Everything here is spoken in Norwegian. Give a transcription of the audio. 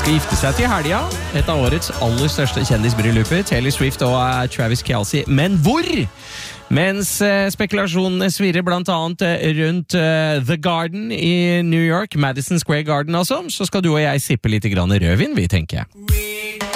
skal gifte seg til helga. Et av årets aller største kjendisbrylluper, Taylor Swift og Travis Kelce. Men hvor? Mens spekulasjonene svirrer blant annet rundt The Garden i New York, Madison Square Garden altså, så skal du og jeg sippe litt grann rødvin, vi tenker jeg.